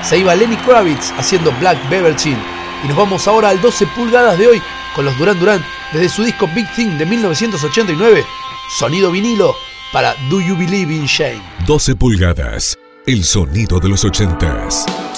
Se iba Lenny Kravitz haciendo Black Beaver Chin. Y nos vamos ahora al 12 pulgadas de hoy con los Duran Duran desde su disco Big Thing de 1989. Sonido vinilo para Do You Believe in Shame. 12 pulgadas, el sonido de los 80s.